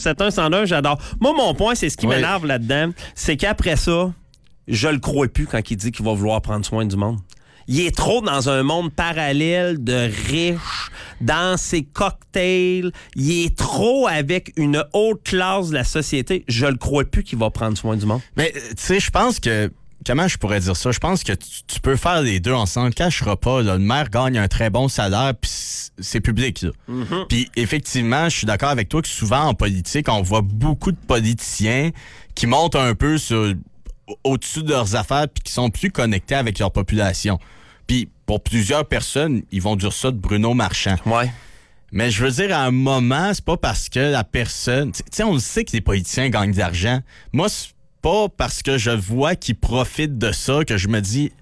971-101, j'adore. Moi, mon point, c'est ce qui m'énerve là-dedans, c'est qu'après ça, je le crois plus quand il dit qu'il va vouloir prendre soin du monde. Il est trop dans un monde parallèle de riches, dans ses cocktails. Il est trop avec une haute classe de la société. Je le crois plus qu'il va prendre soin du monde. Mais, tu sais, je pense que... Comment je pourrais dire ça? Je pense que tu peux faire les deux ensemble. Ne cachera pas, là, le maire gagne un très bon salaire, puis c'est public. Puis effectivement, je suis d'accord avec toi que souvent en politique, on voit beaucoup de politiciens qui montent un peu au-dessus de leurs affaires puis qui sont plus connectés avec leur population. Puis pour plusieurs personnes, ils vont dire ça de Bruno Marchand. Ouais. Mais je veux dire, à un moment, c'est pas parce que la personne... Tu sais, on le sait que les politiciens gagnent de l'argent. Moi, c'est pas parce que je vois qu'ils profitent de ça que je me dis,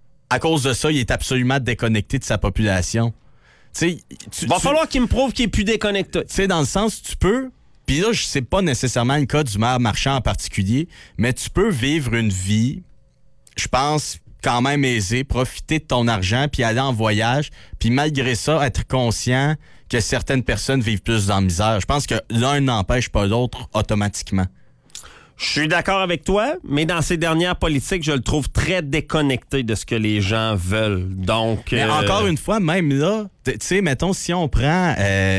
à cause de ça, il est absolument déconnecté de sa population. Tu sais, va falloir qu'il me prouve qu'il est plus déconnecté. Tu sais, dans le sens, tu peux... Puis là, je sais pas nécessairement le cas du maire Marchand en particulier, mais tu peux vivre une vie, je pense, quand même aisée, profiter de ton argent, puis aller en voyage, puis malgré ça, être conscient que certaines personnes vivent plus dans la misère. Je pense que l'un n'empêche pas l'autre automatiquement. Je suis d'accord avec toi, mais dans ces dernières politiques, je le trouve très déconnecté de ce que les gens veulent. Donc, mais encore une fois, même là, tu sais, mettons, si on prend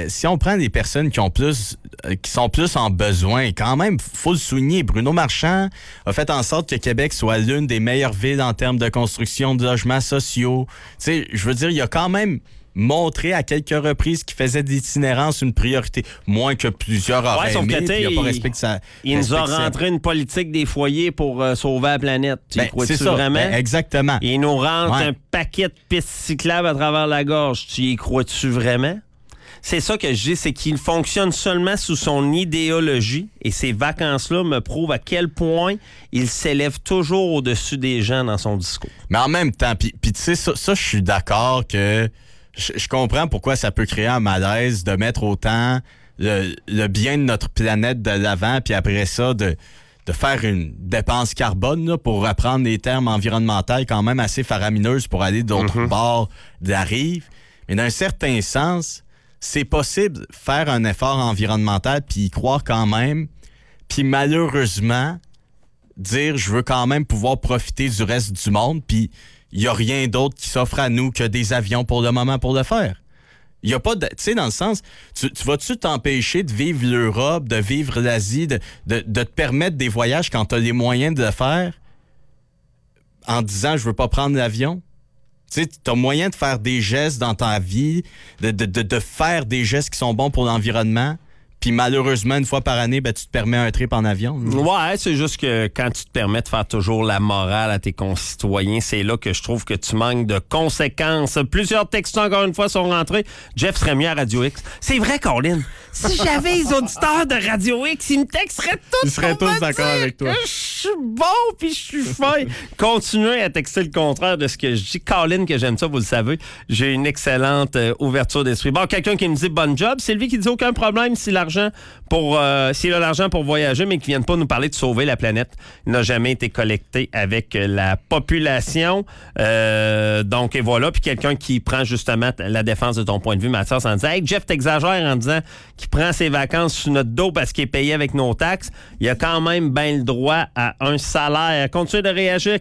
des personnes qui sont plus en besoin, quand même, faut le souligner, Bruno Marchand a fait en sorte que Québec soit l'une des meilleures villes en termes de construction de logements sociaux. Tu sais, je veux dire, il y a quand même montré à quelques reprises qu'il faisait de l'itinérance une priorité, moins que plusieurs auraient aimé, puis il n'a pas respecté ça. Il nous a rentré une politique des foyers pour sauver la planète. Tu y crois-tu vraiment? Exactement. Il nous rentre un paquet de pistes cyclables à travers la gorge. Tu y crois-tu vraiment? C'est ça que je dis, c'est qu'il fonctionne seulement sous son idéologie et ces vacances-là me prouvent à quel point il s'élève toujours au-dessus des gens dans son discours. Mais en même temps, puis tu sais, ça, je suis d'accord que je comprends pourquoi ça peut créer un malaise de mettre autant le bien de notre planète de l'avant, puis après ça, de faire une dépense carbone, là, pour reprendre les termes environnementaux quand même assez faramineuses pour aller de l'autre bord de la rive. Mais d'un certain sens, c'est possible de faire un effort environnemental puis y croire quand même, puis malheureusement, dire je veux quand même pouvoir profiter du reste du monde, puis il n'y a rien d'autre qui s'offre à nous que des avions pour le moment pour le faire. Il n'y a pas de... Tu sais, dans le sens, tu vas-tu t'empêcher de vivre l'Europe, de vivre l'Asie, de te permettre des voyages quand tu as les moyens de le faire en disant je veux pas prendre l'avion? Tu sais, tu as moyen de faire des gestes dans ta vie, de faire des gestes qui sont bons pour l'environnement. Puis malheureusement, une fois par année, ben, tu te permets un trip en avion. Ouais, c'est juste que quand tu te permets de faire toujours la morale à tes concitoyens, c'est là que je trouve que tu manques de conséquences. Plusieurs textos, encore une fois, sont rentrés. Jeff serait mieux à Radio X. C'est vrai, Colin. Si j'avais les auditeurs de Radio X, ils me texteraient tous. Ils seraient tous d'accord avec toi. Je suis bon puis je suis fin. Continuez à texter le contraire de ce que je dis. Colin, que j'aime ça, vous le savez. J'ai une excellente ouverture d'esprit. Bon, quelqu'un qui me dit bon job. Sylvie qui dit aucun problème si l'argent s'il a l'argent pour voyager, mais qu'il ne vienne pas nous parler de sauver la planète. Il n'a jamais été collecté avec la population. Donc, et voilà. Puis quelqu'un qui prend justement la défense de ton point de vue, Mathias, en disant « Hey, Jeff, t'exagères en disant qu'il prend ses vacances sous notre dos parce qu'il est payé avec nos taxes. Il a quand même bien le droit à un salaire. » Continuez de réagir.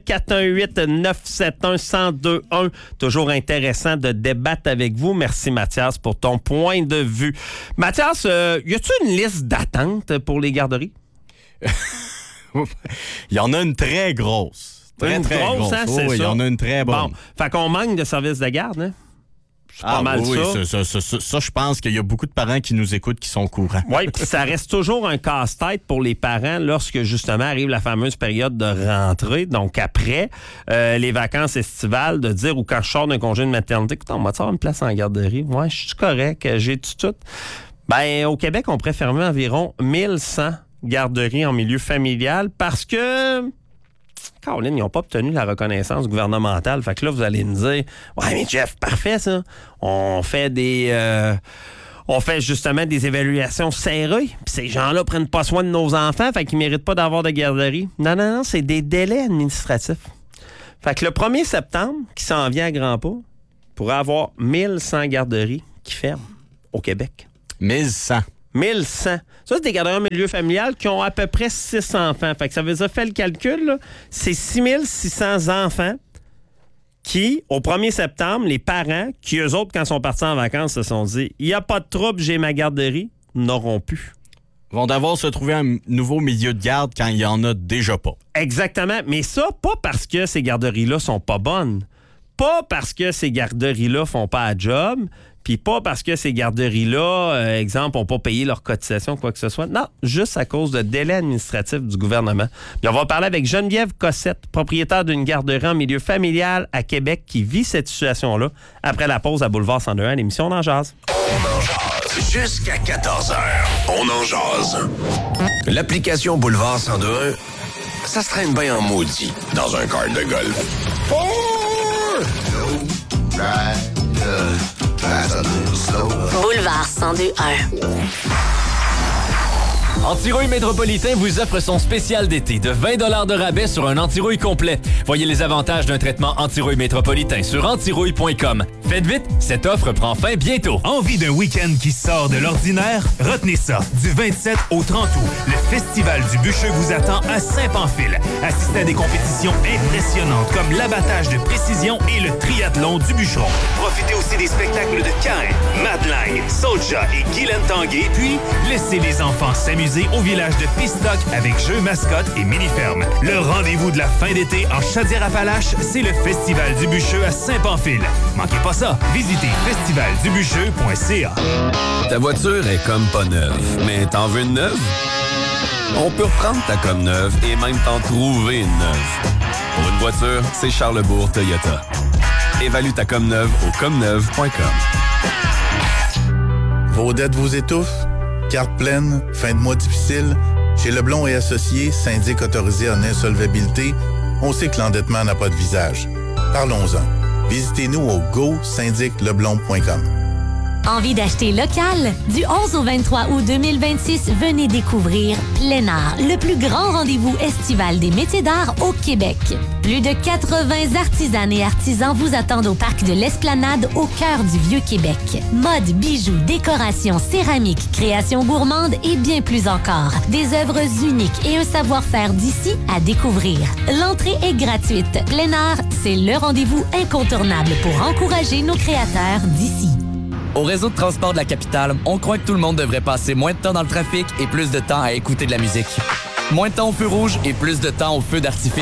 418-971-1021. Toujours intéressant de débattre avec vous. Merci, Mathias, pour ton point de vue. Mathias, y a-tu une liste d'attente pour les garderies? Il y en a une très grosse. Très grosse. Hein, c'est ça. Il y en a une très bonne. Bon, fait qu'on manque de services de garde, hein? C'est pas mal ça. Ça, je pense qu'il y a beaucoup de parents qui nous écoutent qui sont au courant. Oui, puis ça reste toujours un casse-tête pour les parents lorsque, justement, arrive la fameuse période de rentrée, donc après les vacances estivales, de dire, ou quand je sors d'un congé de maternité, écoute, on va te faire une place en garderie. Ouais, je suis correct, j'ai tout. Ben, au Québec, on pourrait fermer environ 1100 garderies en milieu familial parce que, Caroline, ils n'ont pas obtenu la reconnaissance gouvernementale. Fait que là, vous allez me dire, ouais, mais Jeff, parfait, ça. On fait justement des évaluations serrées. Puis ces gens-là prennent pas soin de nos enfants, fait qu'ils méritent pas d'avoir de garderie. Non, c'est des délais administratifs. Fait que le 1er septembre, qui s'en vient à grands pas, pourrait avoir 1100 garderies qui ferment au Québec. 1100. 1100. Ça, c'est des garderies en milieu familial qui ont à peu près 6 enfants. Fait que ça veut dire, fait le calcul, là, c'est 6600 enfants qui, au 1er septembre, les parents, qui eux autres, quand ils sont partis en vacances, se sont dit, il n'y a pas de trouble, j'ai ma garderie, n'auront plus. Vont devoir se trouver un nouveau milieu de garde quand il y en a déjà pas. Exactement. Mais ça, pas parce que ces garderies-là sont pas bonnes. Pas parce que ces garderies-là font pas la job. Puis pas parce que ces garderies-là, exemple, n'ont pas payé leur cotisation, quoi que ce soit. Non, juste à cause de délais administratifs du gouvernement. Puis on va parler avec Geneviève Cossette, propriétaire d'une garderie en milieu familial à Québec qui vit cette situation-là après la pause à Boulevard 102.1, l'émission On en jase. On en jase. Jusqu'à 14h, on en jase. L'application Boulevard 102.1, ça se traîne bien en maudit dans un kart de golf. Boulevard 102.1. Antirouille Métropolitain vous offre son spécial d'été de 20 $ de rabais sur un antirouille complet. Voyez les avantages d'un traitement antirouille métropolitain sur antirouille.com. Faites vite, cette offre prend fin bientôt. Envie d'un week-end qui sort de l'ordinaire? Retenez ça. Du 27 au 30 août, le Festival du Bûcheux vous attend à Saint-Pamphile. Assistez à des compétitions impressionnantes comme l'abattage de précision et le triathlon du bûcheron. Profitez aussi des spectacles de Cain, Madeleine, Soulja et Guylaine Tanguay. Puis, laissez les enfants s'amuser au village de Pistock avec jeux mascottes et mini-fermes. Le rendez-vous de la fin d'été en Chaudière-Appalaches, c'est le Festival du Bûcheux à Saint-Pamphile. Manquez pas ça. Visitez festivaldubûcheux.ca. Ta voiture est comme pas neuve, mais t'en veux une neuve? On peut reprendre ta comme neuve et même t'en trouver une neuve. Pour une voiture, c'est Charlesbourg Toyota. Évalue ta comme neuve au comneuve.com. Vos dettes vous étouffent? Carte pleine, fin de mois difficile? Chez Leblond et Associés, syndic autorisé en insolvabilité, on sait que l'endettement n'a pas de visage. Parlons-en. Visitez-nous au go-syndicleblond.com. Envie d'acheter local? Du 11 au 23 août 2026, venez découvrir Plein Art, le plus grand rendez-vous estival des métiers d'art au Québec. Plus de 80 artisanes et artisans vous attendent au parc de l'Esplanade au cœur du Vieux-Québec. Mode, bijoux, décoration, céramique, création gourmande et bien plus encore. Des œuvres uniques et un savoir-faire d'ici à découvrir. L'entrée est gratuite. Plein Art, c'est le rendez-vous incontournable pour encourager nos créateurs d'ici. Au réseau de transport de la capitale, on croit que tout le monde devrait passer moins de temps dans le trafic et plus de temps à écouter de la musique. Moins de temps au feu rouge et plus de temps au feu d'artifice.